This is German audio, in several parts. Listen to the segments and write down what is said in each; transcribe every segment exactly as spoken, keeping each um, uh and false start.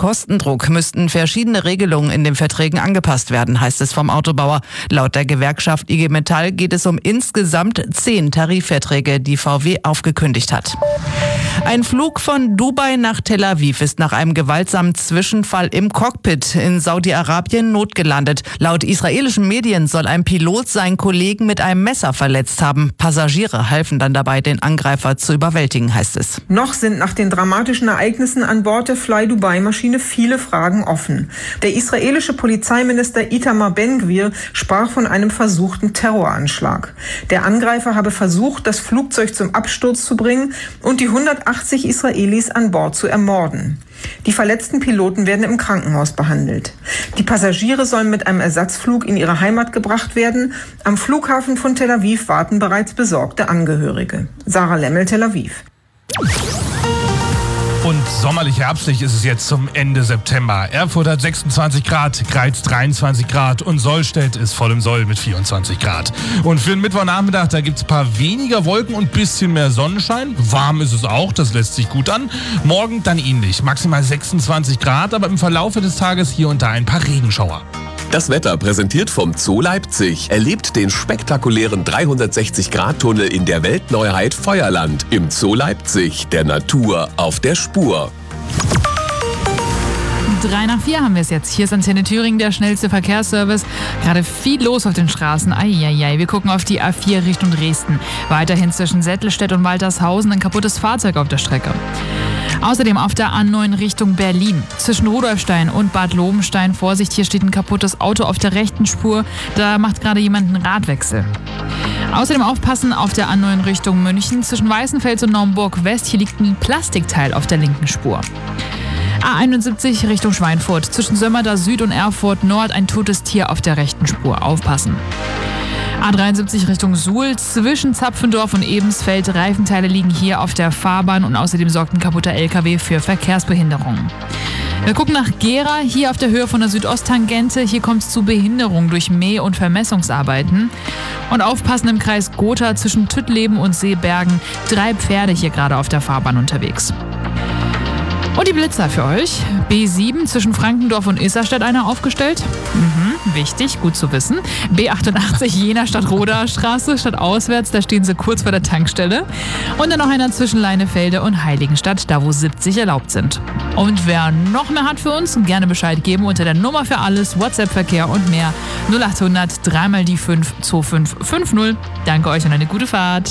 Kostendruck müssten verschiedene Regelungen in den Verträgen angepasst werden, heißt es vom Autobauer. Laut der Gewerkschaft I G Metall geht es um insgesamt zehn Tarifverträge, die V W aufgekündigt hat. Ein Flug von Dubai nach Tel Aviv ist nach einem gewaltsamen Zwischenfall im Cockpit in Saudi-Arabien notgelandet. Laut israelischen Medien soll ein Pilot seinen Kollegen mit einem Messer verletzt haben. Passagiere halfen dann dabei, den Angreifer zu überwältigen, heißt es. Noch sind nach den dramatischen Ereignissen an Bord der Fly Dubai-Maschine viele Fragen offen. Der israelische Polizeiminister Itamar Ben-Gvir sprach von einem versuchten Terroranschlag. Der Angreifer habe versucht, das Flugzeug zum Absturz zu bringen und die hundertachtzig Israelis an Bord zu ermorden. Die verletzten Piloten werden im Krankenhaus behandelt. Die Passagiere sollen mit einem Ersatzflug in ihre Heimat gebracht werden. Am Flughafen von Tel Aviv warten bereits besorgte Angehörige. Sarah Lemmel, Tel Aviv. Und sommerlich herbstlich ist es jetzt zum Ende September. Erfurt hat sechsundzwanzig Grad, Greiz dreiundzwanzig Grad und Sollstedt ist voll im Soll mit vierundzwanzig Grad. Und für den Mittwochnachmittag, da gibt es ein paar weniger Wolken und ein bisschen mehr Sonnenschein. Warm ist es auch, das lässt sich gut an. Morgen dann ähnlich, maximal sechsundzwanzig Grad, aber im Verlaufe des Tages hier und da ein paar Regenschauer. Das Wetter präsentiert vom Zoo Leipzig. Erlebt den spektakulären dreihundertsechzig Grad Tunnel in der Weltneuheit Feuerland. Im Zoo Leipzig, der Natur auf der Spur. Drei nach vier haben wir es jetzt. Hier ist Antenne Thüringen, der schnellste Verkehrsservice. Gerade viel los auf den Straßen. Eieiei, wir gucken auf die A vier Richtung Dresden. Weiterhin zwischen Sättelstedt und Waltershausen ein kaputtes Fahrzeug auf der Strecke. Außerdem auf der A neun Richtung Berlin. Zwischen Rudolfstein und Bad Lobenstein. Vorsicht, hier steht ein kaputtes Auto auf der rechten Spur. Da macht gerade jemand einen Radwechsel. Außerdem aufpassen auf der A neun Richtung München. Zwischen Weißenfels und Naumburg West. Hier liegt ein Plastikteil auf der linken Spur. A einundsiebzig Richtung Schweinfurt. Zwischen Sömmerda Süd und Erfurt Nord ein totes Tier auf der rechten Spur. Aufpassen. A dreiundsiebzig Richtung Suhl. Zwischen Zapfendorf und Ebensfeld. Reifenteile liegen hier auf der Fahrbahn und außerdem sorgt ein kaputter L K W für Verkehrsbehinderungen. Wir gucken nach Gera, hier auf der Höhe von der Südosttangente. Hier kommt es zu Behinderungen durch Mäh- und Vermessungsarbeiten. Und aufpassen im Kreis Gotha zwischen Tüttleben und Seebergen. Drei Pferde hier gerade auf der Fahrbahn unterwegs. Und die Blitzer für euch. B sieben zwischen Frankendorf und Isserstedt einer aufgestellt. Mhm, wichtig, gut zu wissen. B achtundachtzig Jena statt Roda Straße statt auswärts, da stehen sie kurz vor der Tankstelle. Und dann noch einer zwischen Leinefelde und Heiligenstadt, da wo siebzig erlaubt sind. Und wer noch mehr hat für uns, gerne Bescheid geben unter der Nummer für alles, WhatsApp-Verkehr und mehr. null achthundert drei mal die fünf zwei fünf fünf null. Danke euch und eine gute Fahrt.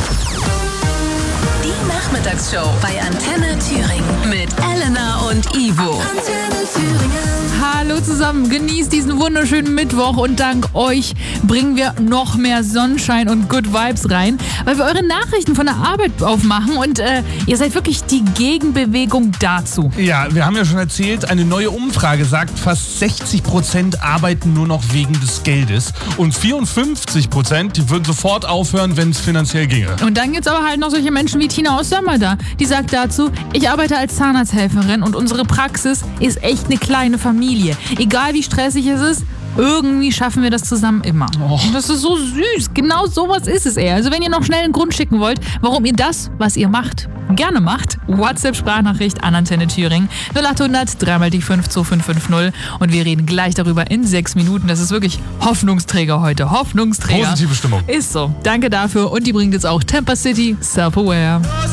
Die Nachmittagsshow bei Antenne Thüringen mit Elena und Ivo. Antenne Thüringen. Hallo zusammen, genießt diesen wunderschönen Mittwoch und dank euch bringen wir noch mehr Sonnenschein und Good Vibes rein, weil wir eure Nachrichten von der Arbeit aufmachen und äh, ihr seid wirklich die Gegenbewegung dazu. Ja, wir haben ja schon erzählt, eine neue Umfrage sagt, fast sechzig Prozent arbeiten nur noch wegen des Geldes und vierundfünfzig Prozent die würden sofort aufhören, wenn es finanziell ginge. Und dann gibt es aber halt noch solche Menschen wie Tina aus Sömmerda, die sagt dazu, ich arbeite als Zahnarzthelferin und unsere Praxis ist echt eine kleine Familie. Egal wie stressig es ist, irgendwie schaffen wir das zusammen immer. Oh. Und das ist so süß. Genau sowas ist es eher. Also wenn ihr noch schnell einen Grund schicken wollt, warum ihr das, was ihr macht, gerne macht, WhatsApp-Sprachnachricht an Antenne Thüringen null achthundert drei mal die fünf zwei fünf fünf null und wir reden gleich darüber in sechs Minuten. Das ist wirklich Hoffnungsträger heute. Hoffnungsträger. Positive Stimmung. Ist so. Danke dafür und die bringt jetzt auch Tampa City Self-Aware.